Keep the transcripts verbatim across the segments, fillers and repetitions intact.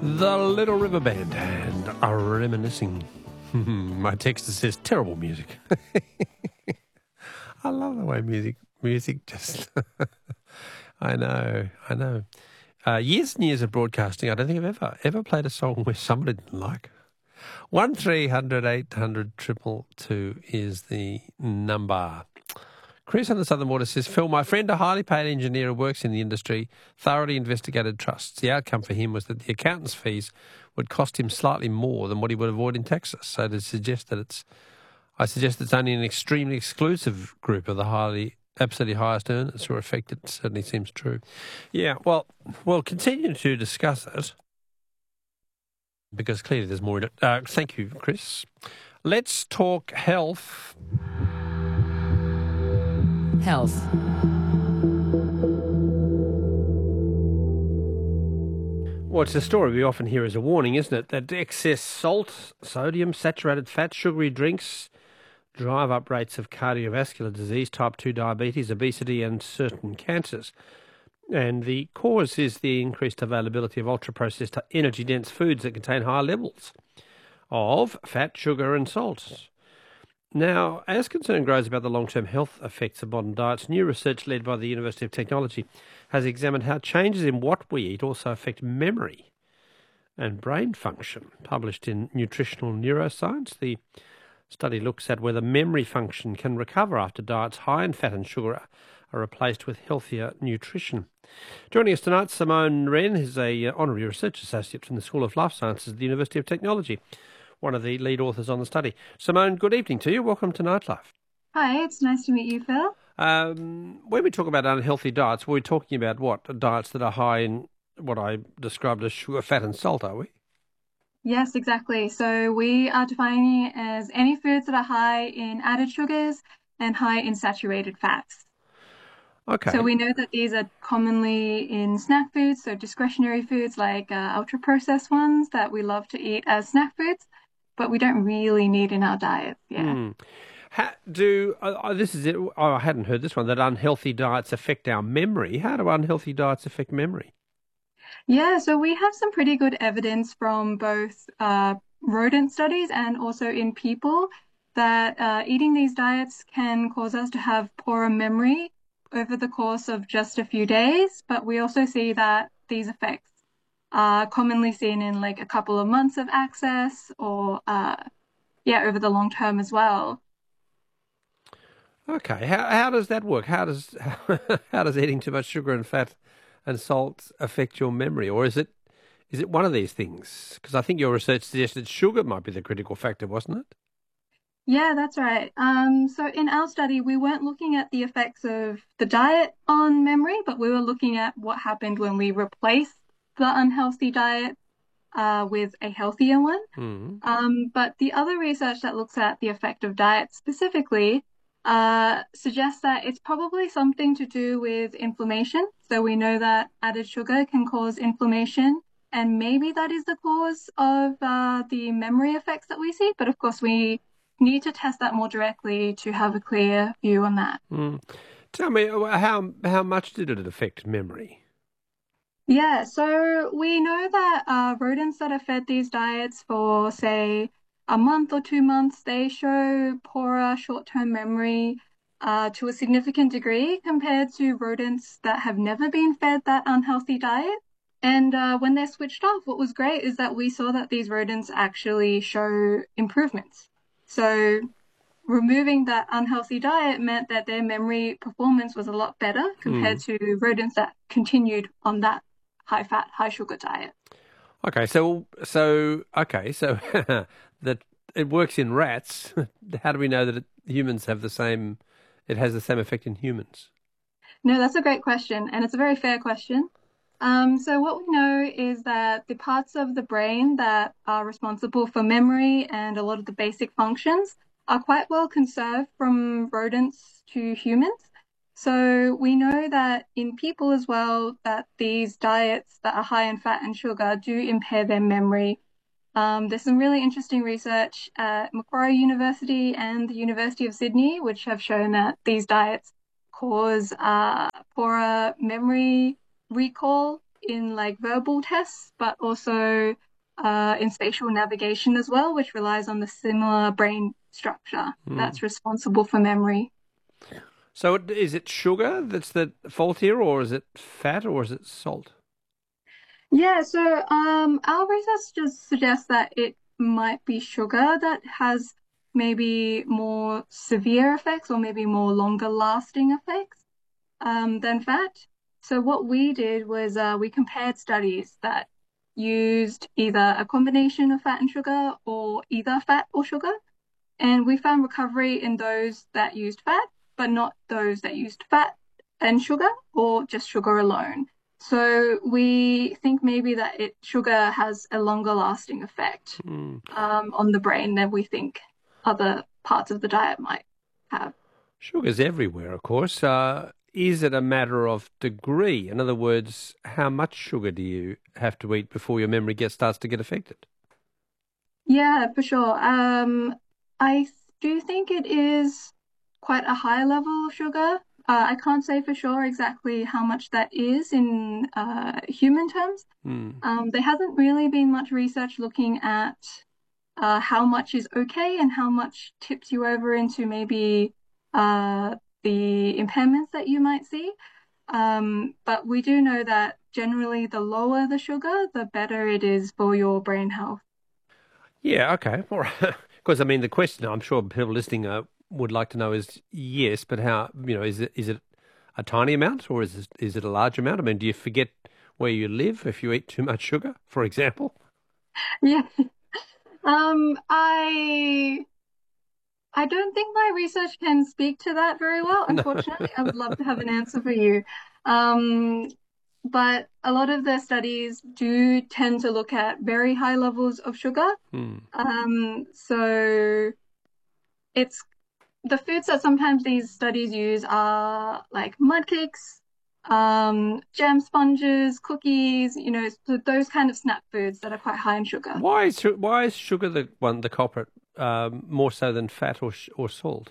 The Little River Band and are reminiscing. My texter says terrible music. I love the way music music just I know, I know. Uh, years and years of broadcasting, I don't think I've ever ever played a song where somebody didn't like. One three hundred eight hundred triple two is the number. Chris on the Southern Water says, Phil, my friend, a highly paid engineer who works in the industry, thoroughly investigated trusts. The outcome for him was that the accountant's fees would cost him slightly more than what he would avoid in Texas. So to suggest that it's, I suggest it's only an extremely exclusive group of the highly, absolutely highest earners who are affected. Certainly seems true. Yeah, well, we'll continue to discuss it because clearly there's more in it. Uh, thank you, Chris. Let's talk health. Health. Well, it's a story we often hear as a warning, isn't it? That excess salt, sodium, saturated fat, sugary drinks drive up rates of cardiovascular disease, type two diabetes, obesity and certain cancers. And the cause is the increased availability of ultra-processed energy-dense foods that contain high levels of fat, sugar and salt. Now, as concern grows about the long-term health effects of modern diets, new research led by the University of Technology has examined how changes in what we eat also affect memory and brain function. Published in Nutritional Neuroscience, the study looks at whether memory function can recover after diets high in fat and sugar are replaced with healthier nutrition. Joining us tonight, Simone Wren is a honorary research associate from the School of Life Sciences at the University of Technology, one of the lead authors on the study. Simone, good evening to you. Welcome to Nightlife. Hi, it's nice to meet you, Phil. Um, when we talk about unhealthy diets, we're talking about what? Diets that are high in what I described as sugar, fat and salt, are we? Yes, exactly. So we are defining it as any foods that are high in added sugars and high in saturated fats. Okay. So we know that these are commonly in snack foods, so discretionary foods like uh, ultra-processed ones that we love to eat as snack foods, but we don't really need in our diets. Yeah. Mm. How do uh, this is it? Oh, I hadn't heard this one. That unhealthy diets affect our memory. How do unhealthy diets affect memory? Yeah, so we have some pretty good evidence from both uh, rodent studies and also in people that uh, eating these diets can cause us to have poorer memory over the course of just a few days. But we also see that these effects are commonly seen in like a couple of months of access or, uh, yeah, over the long term as well. Okay, how how does that work? How does how, how does eating too much sugar and fat and salt affect your memory, or is it is it one of these things? Because I think your research suggested sugar might be the critical factor, wasn't it? Yeah, that's right. Um, so in our study, we weren't looking at the effects of the diet on memory, but we were looking at what happened when we replaced the unhealthy diet uh, with a healthier one. Mm. Um, but the other research that looks at the effect of diet specifically uh, suggests that it's probably something to do with inflammation. So we know that added sugar can cause inflammation, and maybe that is the cause of uh, the memory effects that we see. But of course, we need to test that more directly to have a clear view on that. Mm. Tell me, how how much did it affect memory? Yeah, so we know that uh, rodents that are fed these diets for, say, a month or two months, they show poorer short-term memory uh, to a significant degree compared to rodents that have never been fed that unhealthy diet. And uh, when they're switched off, what was great is that we saw that these rodents actually show improvements. So removing that unhealthy diet meant that their memory performance was a lot better compared Mm. to rodents that continued on that high fat, high sugar diet. Okay, so so okay, so that it works in rats. How do we know that it, humans have the same? It has the same effect in humans. No, that's a great question, and it's a very fair question. Um, so what we know is that the parts of the brain that are responsible for memory and a lot of the basic functions are quite well conserved from rodents to humans. So we know that in people as well, that these diets that are high in fat and sugar do impair their memory. Um, there's some really interesting research at Macquarie University and the University of Sydney, which have shown that these diets cause uh, poorer memory recall in like verbal tests, but also uh, in spatial navigation as well, which relies on the similar brain structure Mm. that's responsible for memory. So it- is it sugar that's the fault here, or is it fat, or is it salt? Yeah, so um, our research just suggests that it might be sugar that has maybe more severe effects or maybe more longer lasting effects um, than fat. So what we did was uh, we compared studies that used either a combination of fat and sugar or either fat or sugar. And we found recovery in those that used fat, but not those that used fat and sugar or just sugar alone. So we think maybe that it sugar has a longer lasting effect Mm. um, on the brain than we think other parts of the diet might have. Sugar's everywhere, of course. Uh, is it a matter of degree? In other words, how much sugar do you have to eat before your memory gets starts to get affected? Yeah, for sure. Um, I do think it is quite a high level of sugar. Uh, I can't say for sure exactly how much that is in uh, human terms. Mm. Um, there hasn't really been much research looking at uh, how much is okay and how much tips you over into maybe uh, the impairments that you might see. Um, but we do know that generally the lower the sugar, the better it is for your brain health. Yeah, okay. All right. Because I mean, the question I'm sure people listening uh, would like to know is yes, but how, you know, is it is it a tiny amount or is it, is it a large amount? I mean, do you forget where you live if you eat too much sugar, for example? Yeah. Um, I I don't think my research can speak to that very well, No. unfortunately. I would love to have an answer for you. Um, but a lot of the studies do tend to look at very high levels of sugar. Hmm. Um, so it's the foods that sometimes these studies use are like mud cakes, um, jam sponges, cookies, you know, so those kind of snack foods that are quite high in sugar. Why is su- why is sugar the one the culprit um, more so than fat or sh- or salt?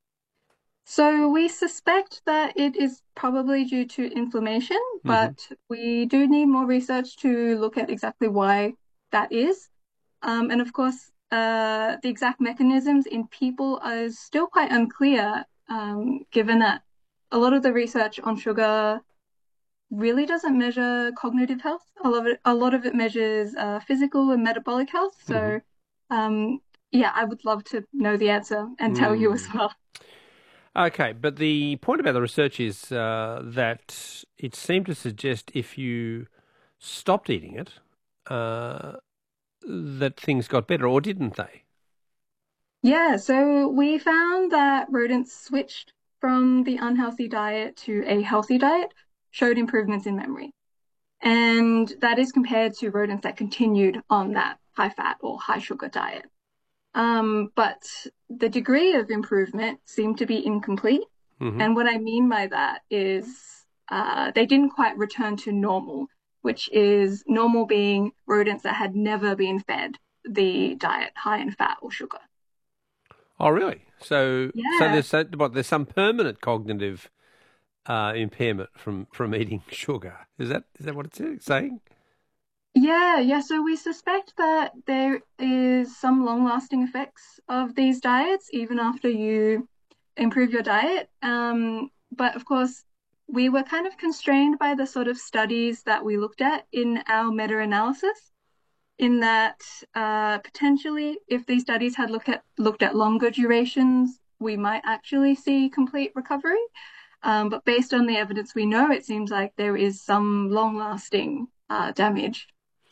So we suspect that it is probably due to inflammation, Hmm. but we do need more research to look at exactly why that is. Um, and of course, uh, the exact mechanisms in people are still quite unclear, um, given that a lot of the research on sugar really doesn't measure cognitive health. A lot of it, a lot of it measures uh, physical and metabolic health. Hmm. So, um, yeah, I would love to know the answer and tell you as Mm. well. Okay, but the point about the research is uh, that it seemed to suggest if you stopped eating it, uh, that things got better, or didn't they? Yeah, so we found that rodents switched from the unhealthy diet to a healthy diet, showed improvements in memory. And that is compared to rodents that continued on that high fat or high sugar diet. Um, but the degree of improvement seemed to be incomplete. Hmm. And what I mean by that is uh, they didn't quite return to normal, which is normal being rodents that had never been fed the diet high in fat or sugar. Oh, really? So, so Yeah. there's so, what? There's some permanent cognitive uh, impairment from from eating sugar. Is that is that what it's saying? Yeah, yeah. So we suspect that there is some long-lasting effects of these diets even after you improve your diet. Um, but of course, we were kind of constrained by the sort of studies that we looked at in our meta-analysis, in that uh, potentially, if these studies had looked at looked at longer durations, we might actually see complete recovery. Um, but based on the evidence we know, it seems like there is some long-lasting uh, damage.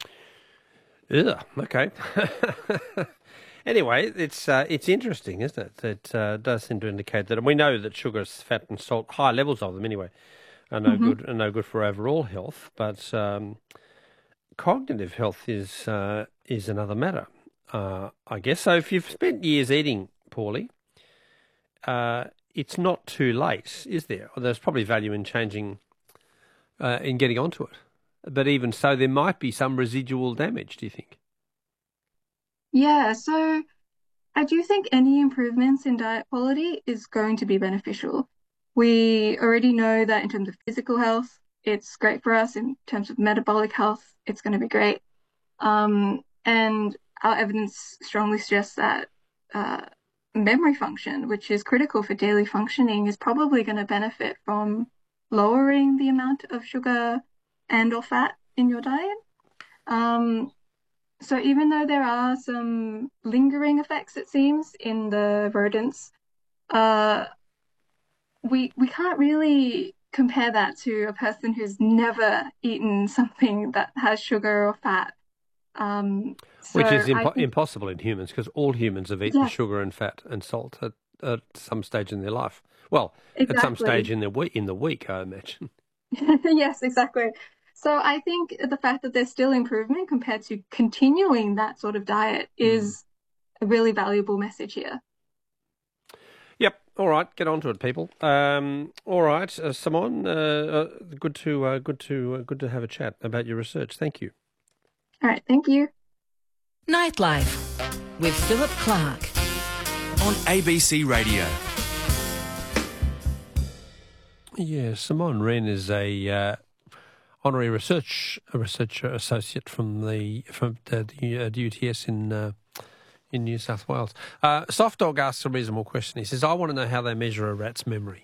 Yeah. Okay. Anyway, it's uh, it's interesting, isn't it? It uh, does seem to indicate that, and we know that sugar, fat, and salt, high levels of them anyway, are no Mhm. good are no good for overall health. But um, cognitive health is uh, is another matter, uh, I guess. So if you've spent years eating poorly, uh, it's not too late, is there? There's probably value in changing, uh, in getting onto it. But even so, there might be some residual damage, do you think? Yeah, so I do think any improvements in diet quality is going to be beneficial. We already know that in terms of physical health, it's great for us in terms of metabolic health. It's going to be great. Um, and our evidence strongly suggests that uh, memory function, which is critical for daily functioning, is probably going to benefit from lowering the amount of sugar and or fat in your diet. Um, so even though there are some lingering effects, it seems, in the rodents, uh, we we can't really compare that to a person who's never eaten something that has sugar or fat. Um, so Which is I impo- think, impossible in humans because all humans have eaten yeah, sugar and fat and salt at, at some stage in their life. Well, at some stage exactly. in the week, in the week, I imagine. Yes, exactly. So I think the fact that there's still improvement compared to continuing that sort of diet Mm. is a really valuable message here. Yep. All right. Get on to it, people. Um, all right, uh, Simon. Uh, uh, good to uh, good to uh, good to have a chat about your research. Thank you. All right, thank you. Nightlife with Philip Clark on A B C Radio. Yeah, Simon Wren is a uh, honorary research a researcher associate from the from the, the uh, U T S in uh, in New South Wales. Uh, Soft Dog asks a reasonable question. He says, "I want to know how they measure a rat's memory."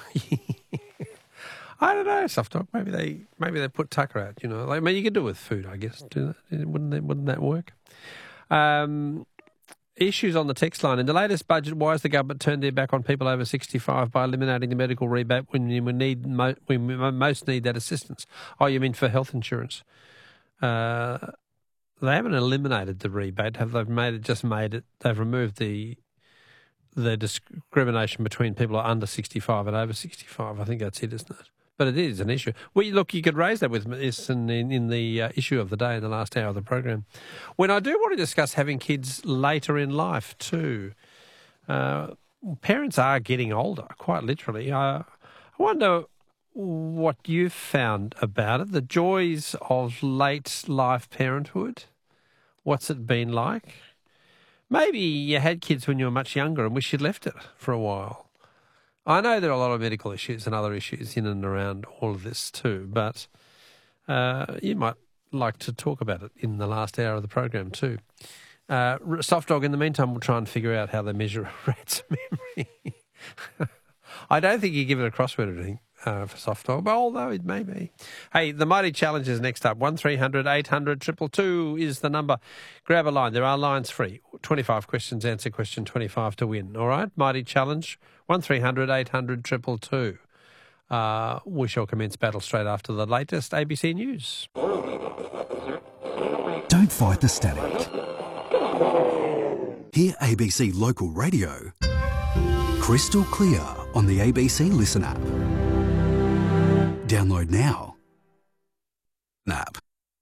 I don't know, Soft Dog. Maybe they maybe they put Tucker out. You know, like, I mean, you could do it with food, I guess. Do that? Wouldn't that, wouldn't that work? Um, Issues on the text line. In the latest budget, why has the government turned their back on people over sixty-five by eliminating the medical rebate when we need mo- we most need that assistance? Oh, you mean for health insurance? Uh, they haven't eliminated the rebate, have they? Made it just made it. They've removed the the discrimination between people who are under sixty-five and over sixty-five. I think that's it, isn't it? But it is an issue. Well, look, you could raise that with us in, in, in the uh, issue of the day in the last hour of the program. When I do want to discuss having kids later in life too. Uh, parents are getting older, quite literally. Uh, I wonder what you've found about it, the joys of late life parenthood. What's it been like? Maybe you had kids when you were much younger and wish you'd left it for a while. I know there are a lot of medical issues and other issues in and around all of this too, but uh, you might like to talk about it in the last hour of the program too. Uh, Soft Dog, in the meantime, we'll try and figure out how they measure a rat's memory. I don't think you give it a crossword or anything uh, for Soft Dog, but although it may be. Hey, the Mighty Challenge is next up. one three hundred eight hundred two two two is the number. Grab a line. There are lines free. twenty-five questions, answer question twenty-five to win. All right? Mighty Challenge, one three hundred eight hundred two two two. Uh, we shall commence battle straight after the latest A B C News. Don't fight the static. Hear A B C Local Radio crystal clear on the A B C Listen app. Download now. App.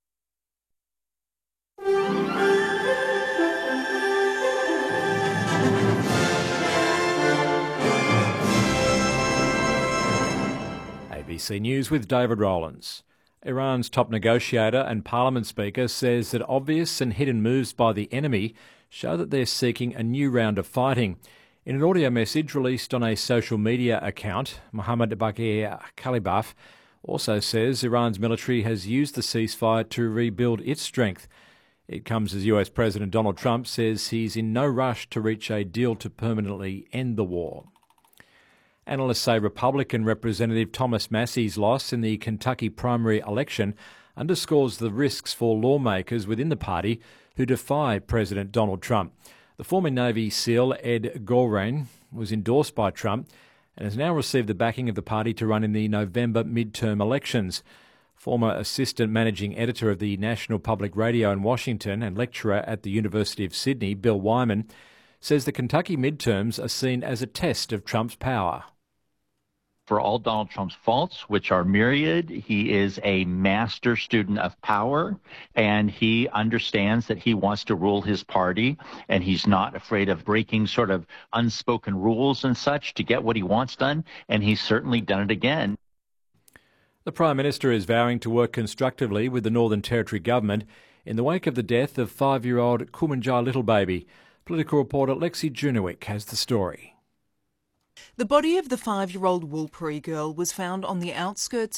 A B C News with David Rowlands. Iran's top negotiator and parliament speaker says that obvious and hidden moves by the enemy show that they're seeking a new round of fighting. In an audio message released on a social media account, Mohammad Bagher Khalibaf also says Iran's military has used the ceasefire to rebuild its strength. It comes as U S President Donald Trump says he's in no rush to reach a deal to permanently end the war. Analysts say Republican Representative Thomas Massey's loss in the Kentucky primary election underscores the risks for lawmakers within the party who defy President Donald Trump. The former Navy SEAL Ed Gorein was endorsed by Trump and has now received the backing of the party to run in the November midterm elections. Former assistant managing editor of the National Public Radio in Washington and lecturer at the University of Sydney, Bill Wyman, says the Kentucky midterms are seen as a test of Trump's power. For all Donald Trump's faults, which are myriad, he is a master student of power, and he understands that he wants to rule his party, and he's not afraid of breaking sort of unspoken rules and such to get what he wants done, and he's certainly done it again. The Prime Minister is vowing to work constructively with the Northern Territory government in the wake of the death of five-year-old Kumanjai Littlebaby. Political reporter Lexi Junowick has the story. The body of the five-year-old Woolpiri girl was found on the outskirts